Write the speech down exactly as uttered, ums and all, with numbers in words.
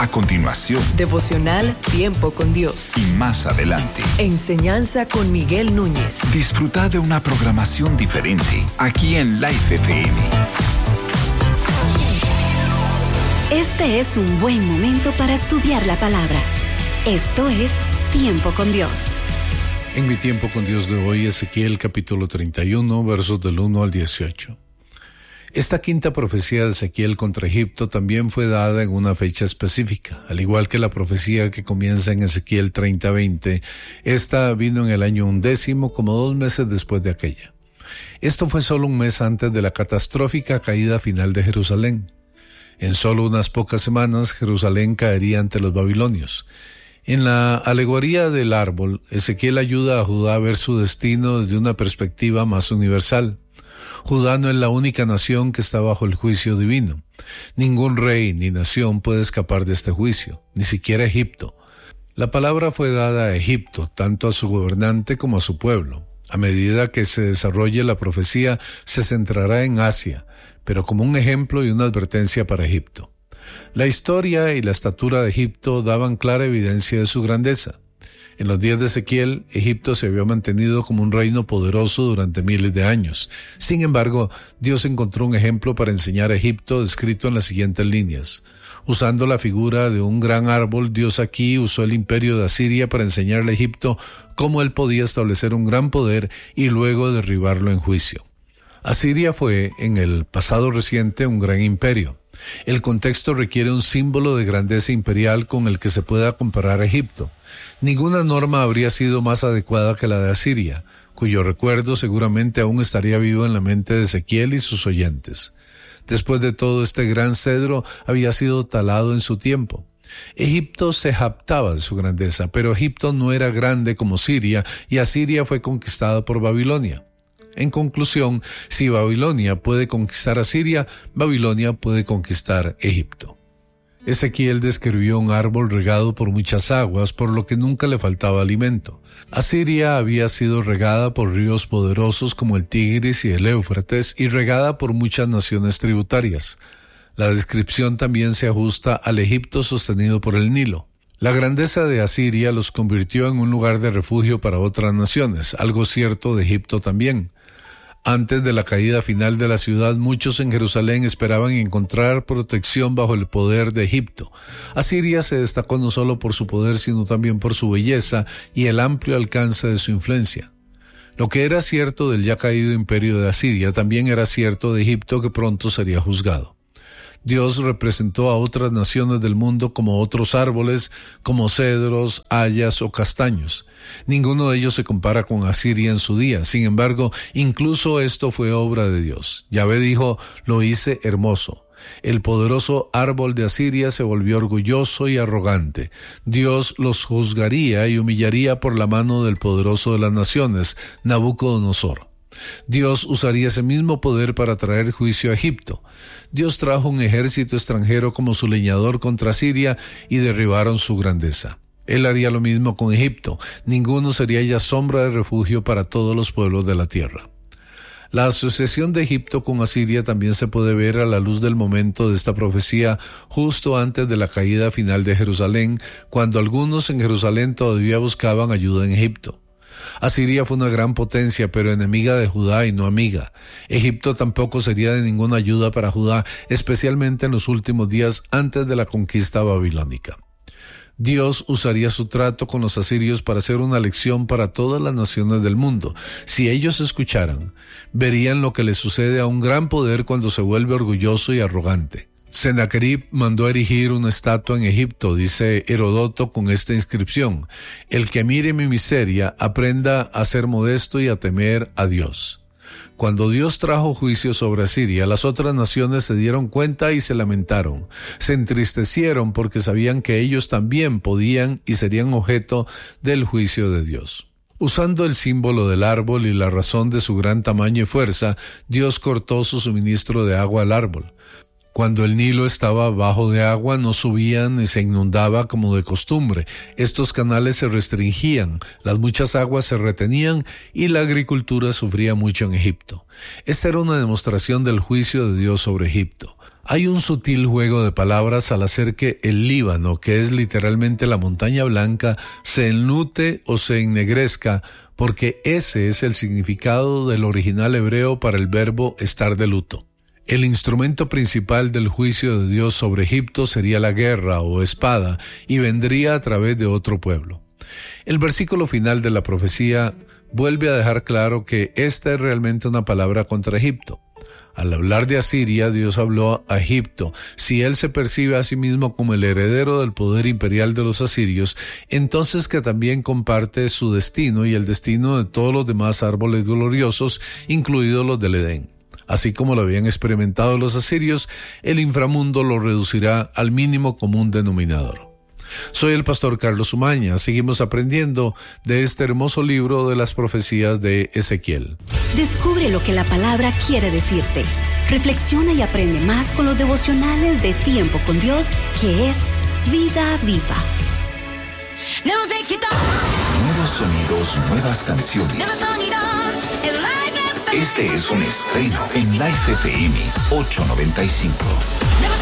A continuación, devocional Tiempo con Dios. Y más adelante, enseñanza con Miguel Núñez. Disfruta de una programación diferente aquí en Life F M. Este es un buen momento para estudiar la palabra. Esto es Tiempo con Dios. En mi tiempo con Dios de hoy, Ezequiel capítulo treinta y uno, versos del uno al dieciocho. Esta quinta profecía de Ezequiel contra Egipto también fue dada en una fecha específica, al igual que la profecía que comienza en Ezequiel treinta veinte. Esta vino en el año undécimo, como dos meses después de aquella. Esto fue solo un mes antes de la catastrófica caída final de Jerusalén. En solo unas pocas semanas, Jerusalén caería ante los babilonios. En la alegoría del árbol, Ezequiel ayuda a Judá a ver su destino desde una perspectiva más universal. Judá no es la única nación que está bajo el juicio divino. Ningún rey ni nación puede escapar de este juicio, ni siquiera Egipto. La palabra fue dada a Egipto, tanto a su gobernante como a su pueblo. A medida que se desarrolle la profecía, se centrará en Asia, pero como un ejemplo y una advertencia para Egipto. La historia y la estatura de Egipto daban clara evidencia de su grandeza. En los días de Ezequiel, Egipto se había mantenido como un reino poderoso durante miles de años. Sin embargo, Dios encontró un ejemplo para enseñar a Egipto descrito en las siguientes líneas. Usando la figura de un gran árbol, Dios aquí usó el imperio de Asiria para enseñarle a Egipto cómo él podía establecer un gran poder y luego derribarlo en juicio. Asiria fue, en el pasado reciente, un gran imperio. El contexto requiere un símbolo de grandeza imperial con el que se pueda comparar a Egipto. Ninguna norma habría sido más adecuada que la de Asiria, cuyo recuerdo seguramente aún estaría vivo en la mente de Ezequiel y sus oyentes. Después de todo, este gran cedro había sido talado en su tiempo. Egipto se jactaba de su grandeza, pero Egipto no era grande como Siria, y Asiria fue conquistada por Babilonia. En conclusión, si Babilonia puede conquistar a Siria, Babilonia puede conquistar Egipto. Ezequiel describió un árbol regado por muchas aguas, por lo que nunca le faltaba alimento. Asiria había sido regada por ríos poderosos como el Tigris y el Éufrates y regada por muchas naciones tributarias. La descripción también se ajusta al Egipto sostenido por el Nilo. La grandeza de Asiria los convirtió en un lugar de refugio para otras naciones, algo cierto de Egipto también. Antes de la caída final de la ciudad, muchos en Jerusalén esperaban encontrar protección bajo el poder de Egipto. Asiria se destacó no solo por su poder, sino también por su belleza y el amplio alcance de su influencia. Lo que era cierto del ya caído imperio de Asiria, también era cierto de Egipto, que pronto sería juzgado. Dios representó a otras naciones del mundo como otros árboles, como cedros, hayas o castaños. Ninguno de ellos se compara con Asiria en su día. Sin embargo, incluso esto fue obra de Dios. Yahvé dijo, lo hice hermoso. El poderoso árbol de Asiria se volvió orgulloso y arrogante. Dios los juzgaría y humillaría por la mano del poderoso de las naciones, Nabucodonosor. Dios usaría ese mismo poder para traer juicio a Egipto. Dios trajo un ejército extranjero como su leñador contra Siria y derribaron su grandeza. Él haría lo mismo con Egipto. Ninguno sería ya sombra de refugio para todos los pueblos de la tierra. La asociación de Egipto con Asiria también se puede ver a la luz del momento de esta profecía justo antes de la caída final de Jerusalén, cuando algunos en Jerusalén todavía buscaban ayuda en Egipto. Asiria fue una gran potencia, pero enemiga de Judá y no amiga. Egipto tampoco sería de ninguna ayuda para Judá, especialmente en los últimos días antes de la conquista babilónica. Dios usaría su trato con los asirios para hacer una lección para todas las naciones del mundo. Si ellos escucharan, verían lo que le sucede a un gran poder cuando se vuelve orgulloso y arrogante. Sennacherib mandó erigir una estatua en Egipto, dice Herodoto, con esta inscripción: el que mire mi miseria, aprenda a ser modesto y a temer a Dios. Cuando Dios trajo juicio sobre Asiria, las otras naciones se dieron cuenta y se lamentaron. Se entristecieron porque sabían que ellos también podían y serían objeto del juicio de Dios. Usando el símbolo del árbol y la razón de su gran tamaño y fuerza, Dios cortó su suministro de agua al árbol. Cuando el Nilo estaba bajo de agua, no subían y se inundaba como de costumbre. Estos canales se restringían, las muchas aguas se retenían y la agricultura sufría mucho en Egipto. Esta era una demostración del juicio de Dios sobre Egipto. Hay un sutil juego de palabras al hacer que el Líbano, que es literalmente la montaña blanca, se enlute o se ennegrezca, porque ese es el significado del original hebreo para el verbo estar de luto. El instrumento principal del juicio de Dios sobre Egipto sería la guerra o espada, y vendría a través de otro pueblo. El versículo final de la profecía vuelve a dejar claro que esta es realmente una palabra contra Egipto. Al hablar de Asiria, Dios habló a Egipto. Si él se percibe a sí mismo como el heredero del poder imperial de los asirios, entonces que también comparte su destino y el destino de todos los demás árboles gloriosos, incluidos los del Edén. Así como lo habían experimentado los asirios, el inframundo lo reducirá al mínimo común denominador. Soy el pastor Carlos Umaña. Seguimos aprendiendo de este hermoso libro de las profecías de Ezequiel. Descubre lo que la palabra quiere decirte. Reflexiona y aprende más con los devocionales de Tiempo con Dios, que es Vida Viva. Nuevos sonidos, nuevas canciones. Este es un estreno en Life F M ochocientos noventa y cinco.